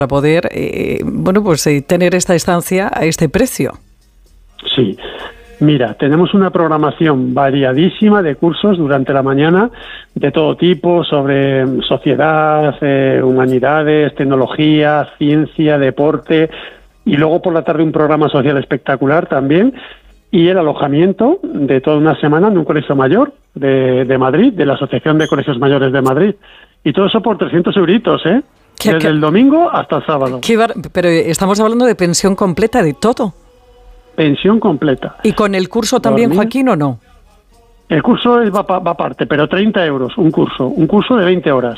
para poder tener esta estancia a este precio. Sí. Mira, tenemos una programación variadísima de cursos durante la mañana de todo tipo, sobre sociedad, humanidades, tecnología, ciencia, deporte, y luego por la tarde un programa social espectacular también, y el alojamiento de toda una semana en un colegio mayor de Madrid, de la Asociación de Colegios Mayores de Madrid. Y todo eso por 300 euritos, ¿eh? Desde el domingo hasta el sábado. Pero estamos hablando de pensión completa de todo. Pensión completa. ¿Y con el curso también, ¿dormir? Joaquín, o no? El curso va aparte, pero 30 euros un curso de 20 horas.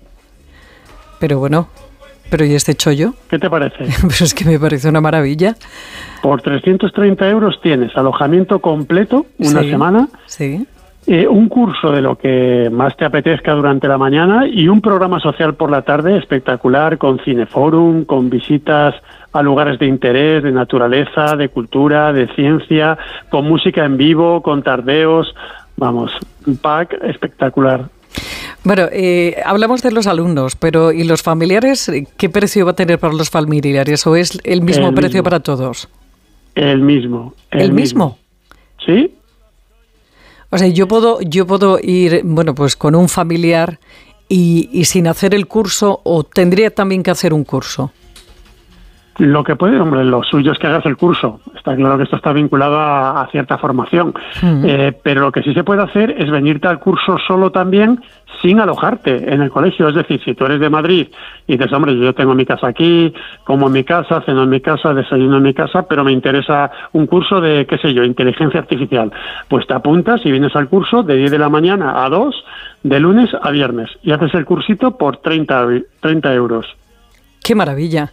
Pero bueno, ¿y este chollo? ¿Qué te parece? Pues es que me parece una maravilla. Por 330 euros tienes alojamiento completo, una semana, sí. Un curso de lo que más te apetezca durante la mañana y un programa social por la tarde espectacular, con cineforum, con visitas a lugares de interés, de naturaleza, de cultura, de ciencia, con música en vivo, con tardeos, vamos, un pack espectacular. Bueno, hablamos de los alumnos, pero ¿y los familiares? ¿Qué precio va a tener para los familiares o es el mismo precio para todos? El mismo. ¿El mismo? Sí. O sea, yo puedo ir, pues con un familiar y sin hacer el curso, o tendría también que hacer un curso. Lo que puede, hombre, lo suyo es que hagas el curso. Está claro que esto está vinculado a cierta formación. Pero lo que sí se puede hacer es venirte al curso solo también sin alojarte en el colegio. Es decir, si tú eres de Madrid y dices, hombre, yo tengo mi casa aquí, como en mi casa, ceno en mi casa, desayuno en mi casa, pero me interesa un curso de, qué sé yo, inteligencia artificial, pues te apuntas y vienes al curso de 10 de la mañana a 2, de lunes a viernes, y haces el cursito por 30 euros. ¡Qué maravilla!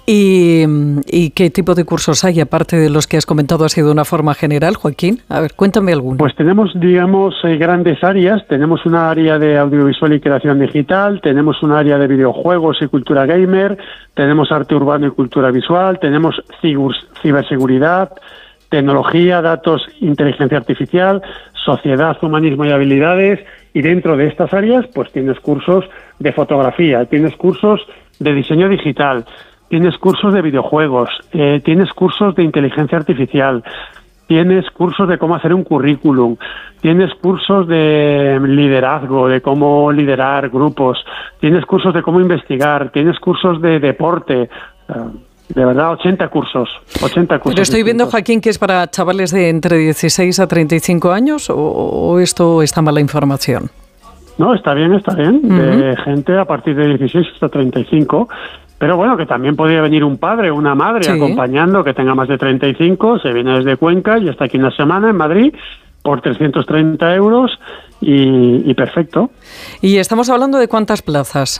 ¿Y qué tipo de cursos hay, aparte de los que has comentado así de una forma general, Joaquín? A ver, cuéntame alguno. Pues tenemos, grandes áreas. Tenemos una área de audiovisual y creación digital, tenemos un área de videojuegos y cultura gamer, tenemos arte urbano y cultura visual, tenemos ciberseguridad, tecnología, datos, inteligencia artificial, sociedad, humanismo y habilidades. Y dentro de estas áreas, pues tienes cursos de fotografía, tienes cursos de diseño digital, tienes cursos de videojuegos, tienes cursos de inteligencia artificial, tienes cursos de cómo hacer un currículum, tienes cursos de liderazgo, de cómo liderar grupos, tienes cursos de cómo investigar, tienes cursos de deporte. De verdad, 80 cursos. Pero estoy viendo, Joaquín, que es para chavales de entre 16 a 35 años, ¿o esto está mala información? No, está bien. De gente a partir de 16 hasta 35. Pero bueno, que también podría venir un padre o una madre acompañando, que tenga más de 35, se viene desde Cuenca y está aquí una semana en Madrid por 330 euros y perfecto. ¿Y estamos hablando de cuántas plazas?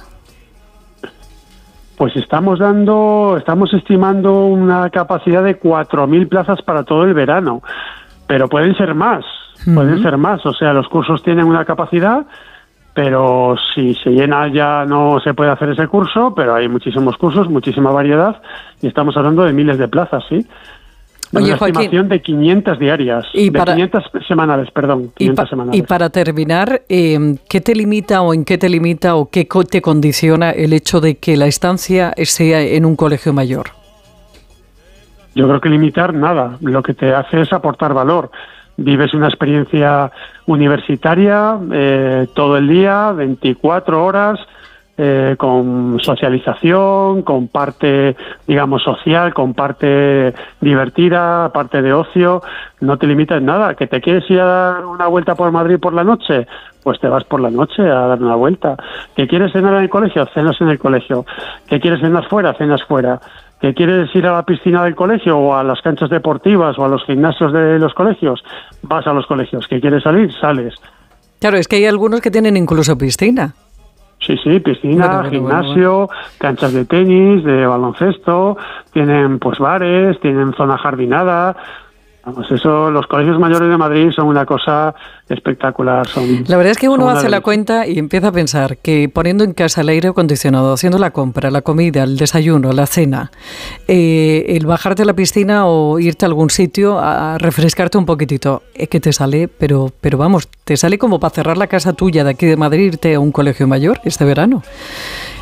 Pues estamos estimando una capacidad de 4.000 plazas para todo el verano, pero pueden ser más, o sea, los cursos tienen una capacidad, pero si se llena ya no se puede hacer ese curso, pero hay muchísimos cursos, muchísima variedad, y estamos hablando de miles de plazas, ¿sí? Oye, una estimación de 500 diarias, 500 semanales, perdón. 500 semanales. Y para terminar, ¿qué te limita o en qué te limita o qué te condiciona el hecho de que la estancia sea en un colegio mayor? Yo creo que limitar nada, lo que te hace es aportar valor. Vives una experiencia universitaria todo el día, 24 horas, con socialización, con parte, digamos, social, con parte divertida, parte de ocio. No te limitas en nada. ¿Que te quieres ir a dar una vuelta por Madrid por la noche? Pues te vas por la noche a dar una vuelta. ¿Que quieres cenar en el colegio? Cenas en el colegio. ¿Que quieres cenar fuera? Cenas fuera. ¿Que quieres ir a la piscina del colegio o a las canchas deportivas o a los gimnasios de los colegios? Vas a los colegios. ¿Que quieres salir? Sales. Claro, es que hay algunos que tienen incluso piscina. Sí, piscina, gimnasio, canchas de tenis, de baloncesto, tienen pues bares, tienen zona jardinada. Vamos, eso, los colegios mayores de Madrid son una cosa espectacular. La verdad es que uno hace la cuenta y empieza a pensar que poniendo en casa el aire acondicionado, haciendo la compra, la comida, el desayuno, la cena, el bajarte a la piscina o irte a algún sitio a refrescarte un poquitito, es que te sale, pero vamos, te sale como para cerrar la casa tuya de aquí de Madrid, irte a un colegio mayor este verano.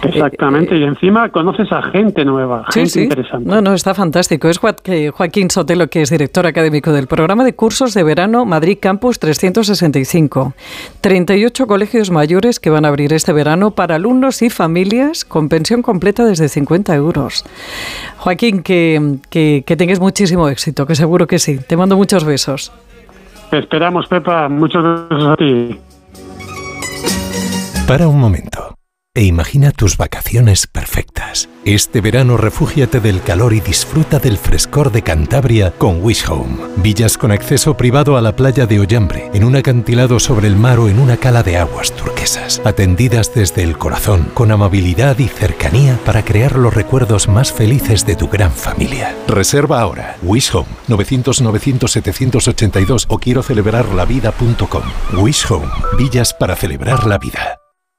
Exactamente, y encima conoces a gente nueva, gente interesante. No, está fantástico. Es Joaquín Sotelo, que es director académico del programa de cursos de verano Madrid Campus 365. 38 colegios mayores que van a abrir este verano para alumnos y familias con pensión completa desde 50 euros. Joaquín, que tengas muchísimo éxito, que seguro que sí. Te mando muchos besos. Te esperamos, Pepa. Muchos besos a ti. Para un momento e imagina tus vacaciones perfectas. Este verano refúgiate del calor y disfruta del frescor de Cantabria con Wish Home. Villas con acceso privado a la playa de Ollambre, en un acantilado sobre el mar o en una cala de aguas turquesas. Atendidas desde el corazón, con amabilidad y cercanía para crear los recuerdos más felices de tu gran familia. Reserva ahora. Wish Home, 900-900-782 o quiero celebrarlavida.com. Wish Home, villas para celebrar la vida.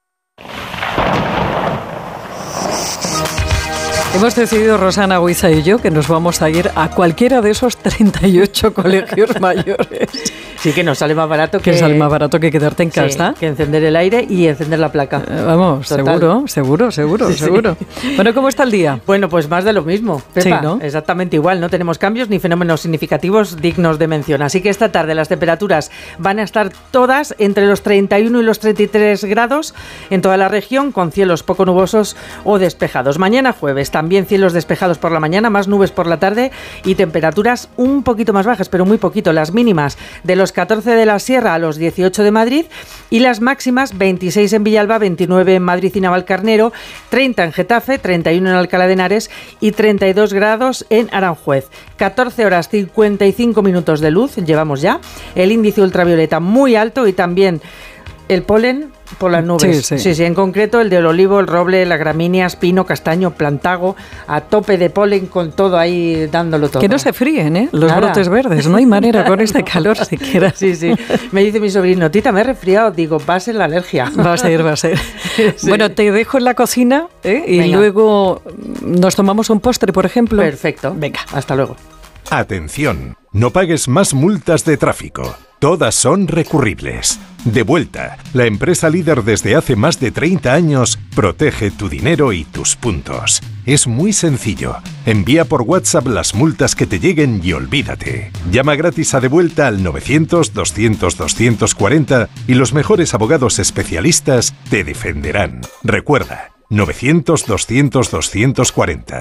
Hemos decidido, Rosana Huiza y yo, que nos vamos a ir a cualquiera de esos 38 colegios mayores. Sí, que nos sale más barato que sale más barato que quedarte en casa. Que encender el aire y encender la placa. Vamos, total. seguro. Bueno, ¿cómo está el día? Bueno, pues más de lo mismo, Pepa. Sí, ¿no? Exactamente igual, no tenemos cambios ni fenómenos significativos dignos de mención. Así que esta tarde las temperaturas van a estar todas entre los 31 y los 33 grados en toda la región, con cielos poco nubosos o despejados. Mañana jueves también cielos despejados por la mañana, más nubes por la tarde y temperaturas un poquito más bajas, pero muy poquito. Las mínimas de los 14 de la Sierra a los 18 de Madrid y las máximas 26 en Villalba, 29 en Madrid y Navalcarnero, 30 en Getafe, 31 en Alcalá de Henares y 32 grados en Aranjuez. 14 horas 55 minutos de luz llevamos ya, el índice ultravioleta muy alto y también el polen por las nubes. Sí, en concreto el del olivo, el roble, las gramíneas, pino, castaño, plantago, a tope de polen con todo ahí dándolo todo. Que no se fríen, los brotes verdes, no hay manera con este calor siquiera. Sí. Me dice mi sobrino, tita, me he resfriado, digo, va a ser la alergia. Va a ser. Sí. Bueno, te dejo en la cocina y venga, luego nos tomamos un postre, por ejemplo. Perfecto. Venga. Hasta luego. Atención, no pagues más multas de tráfico. Todas son recurribles. Devuelta, la empresa líder desde hace más de 30 años, protege tu dinero y tus puntos. Es muy sencillo. Envía por WhatsApp las multas que te lleguen y olvídate. Llama gratis a Devuelta al 900-200-240 y los mejores abogados especialistas te defenderán. Recuerda, 900-200-240,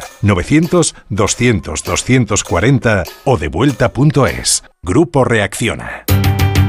900-200-240 o devuelta.es. Grupo Reacciona.